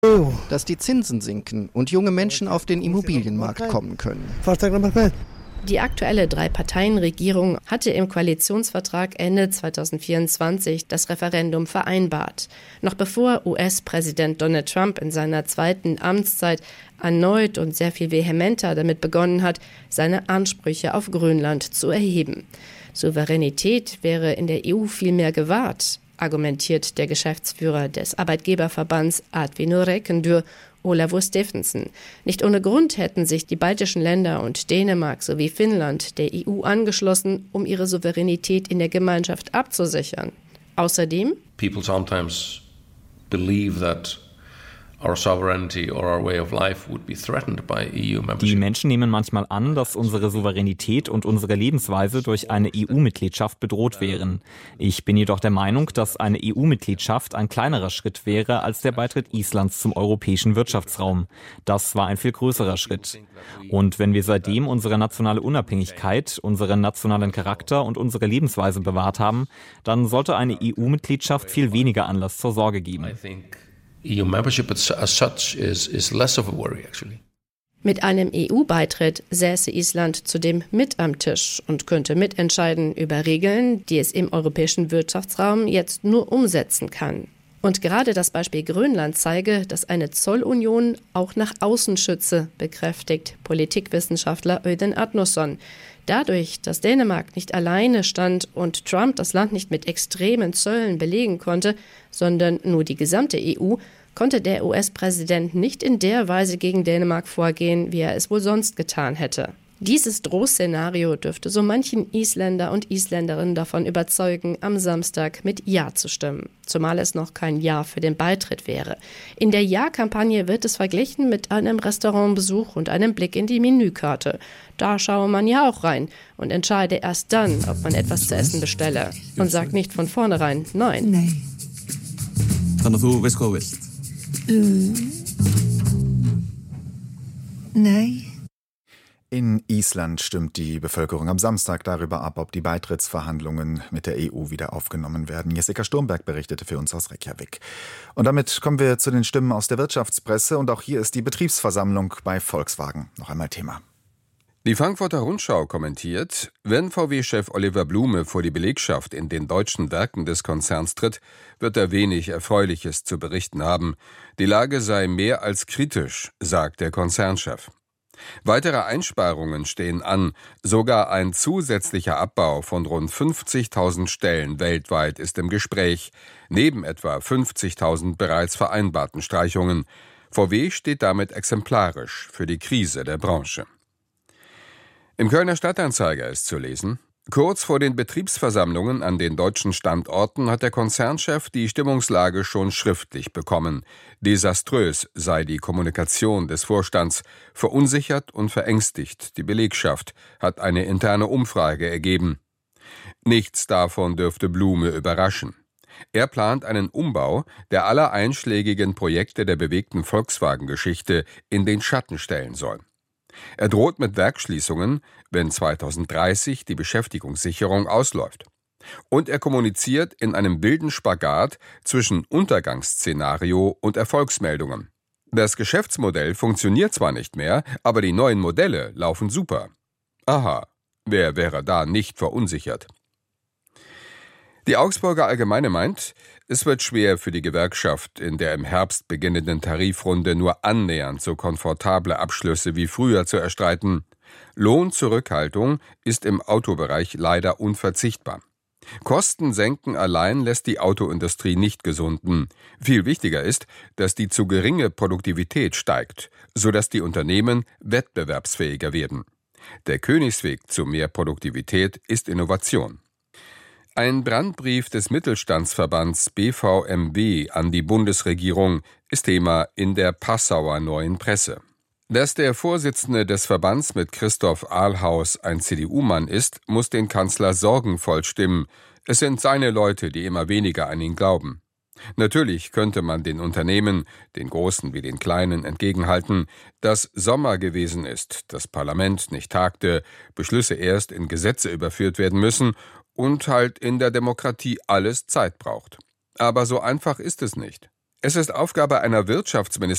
dass die Zinsen sinken und junge Menschen auf den Immobilienmarkt kommen können. Die aktuelle Drei-Parteien-Regierung hatte im Koalitionsvertrag Ende 2024 das Referendum vereinbart. Noch bevor US-Präsident Donald Trump in seiner zweiten Amtszeit erneut und sehr viel vehementer damit begonnen hat, seine Ansprüche auf Grönland zu erheben. Souveränität wäre in der EU vielmehr gewahrt, argumentiert der Geschäftsführer des Arbeitgeberverbands Atvinur Rekendur, Olavur Steffensen. Nicht ohne Grund hätten sich die baltischen Länder und Dänemark sowie Finnland der EU angeschlossen, um ihre Souveränität in der Gemeinschaft abzusichern. Außerdem: People sometimes believe that our sovereignty or our way of life would be threatened by EU membership. Die Menschen nehmen manchmal an, dass unsere Souveränität und unsere Lebensweise durch eine EU-Mitgliedschaft bedroht wären. Ich bin jedoch der Meinung, dass eine EU-Mitgliedschaft ein kleinerer Schritt wäre als der Beitritt Islands zum europäischen Wirtschaftsraum. Das war ein viel größerer Schritt. Und wenn wir seitdem unsere nationale Unabhängigkeit, unseren nationalen Charakter und unsere Lebensweise bewahrt haben, dann sollte eine EU-Mitgliedschaft viel weniger Anlass zur Sorge geben. EU membership as such is less of a worry, actually. Mit einem EU-Beitritt säße Island zudem mit am Tisch und könnte mitentscheiden über Regeln, die es im europäischen Wirtschaftsraum jetzt nur umsetzen kann. Und gerade das Beispiel Grönland zeige, dass eine Zollunion auch nach außen schütze, bekräftigt Politikwissenschaftler Øystein Arnórsson. Dadurch, dass Dänemark nicht alleine stand und Trump das Land nicht mit extremen Zöllen belegen konnte, sondern nur die gesamte EU, konnte der US-Präsident nicht in der Weise gegen Dänemark vorgehen, wie er es wohl sonst getan hätte. Dieses Drohszenario dürfte so manchen Isländer und Isländerinnen davon überzeugen, am Samstag mit Ja zu stimmen. Zumal es noch kein Ja für den Beitritt wäre. In der Ja-Kampagne wird es verglichen mit einem Restaurantbesuch und einem Blick in die Menükarte. Da schaue man ja auch rein und entscheide erst dann, ob man etwas zu essen bestelle. Und sagt nicht von vornherein Nein. Nein. Nein. In Island stimmt die Bevölkerung am Samstag darüber ab, ob die Beitrittsverhandlungen mit der EU wieder aufgenommen werden. Jessica Sturmberg berichtete für uns aus Reykjavik. Und damit kommen wir zu den Stimmen aus der Wirtschaftspresse. Und auch hier ist die Betriebsversammlung bei Volkswagen noch einmal Thema. Die Frankfurter Rundschau kommentiert: Wenn VW-Chef Oliver Blume vor die Belegschaft in den deutschen Werken des Konzerns tritt, wird er wenig Erfreuliches zu berichten haben. Die Lage sei mehr als kritisch, sagt der Konzernchef. Weitere Einsparungen stehen an. Sogar ein zusätzlicher Abbau von rund 50.000 Stellen weltweit ist im Gespräch, neben etwa 50.000 bereits vereinbarten Streichungen. VW steht damit exemplarisch für die Krise der Branche. Im Kölner Stadtanzeiger ist zu lesen: Kurz vor den Betriebsversammlungen an den deutschen Standorten hat der Konzernchef die Stimmungslage schon schriftlich bekommen. Desaströs sei die Kommunikation des Vorstands, verunsichert und verängstigt die Belegschaft, hat eine interne Umfrage ergeben. Nichts davon dürfte Blume überraschen. Er plant einen Umbau, der alle einschlägigen Projekte der bewegten Volkswagen-Geschichte in den Schatten stellen soll. Er droht mit Werksschließungen, wenn 2030 die Beschäftigungssicherung ausläuft. Und er kommuniziert in einem wilden Spagat zwischen Untergangsszenario und Erfolgsmeldungen. Das Geschäftsmodell funktioniert zwar nicht mehr, aber die neuen Modelle laufen super. Aha, wer wäre da nicht verunsichert? Die Augsburger Allgemeine meint, es wird schwer für die Gewerkschaft, in der im Herbst beginnenden Tarifrunde nur annähernd so komfortable Abschlüsse wie früher zu erstreiten. Lohnzurückhaltung ist im Autobereich leider unverzichtbar. Kosten senken allein lässt die Autoindustrie nicht gesunden. Viel wichtiger ist, dass die zu geringe Produktivität steigt, sodass die Unternehmen wettbewerbsfähiger werden. Der Königsweg zu mehr Produktivität ist Innovation. Ein Brandbrief des Mittelstandsverbands BVMW an die Bundesregierung ist Thema in der Passauer Neuen Presse. Dass der Vorsitzende des Verbands mit Christoph Ahlhaus ein CDU-Mann ist, muss den Kanzler sorgenvoll stimmen. Es sind seine Leute, die immer weniger an ihn glauben. Natürlich könnte man den Unternehmen, den Großen wie den Kleinen, entgegenhalten, dass Sommer gewesen ist, das Parlament nicht tagte, Beschlüsse erst in Gesetze überführt werden müssen und halt in der Demokratie alles Zeit braucht. Aber so einfach ist es nicht. Es ist Aufgabe einer Wirtschaftsministerin,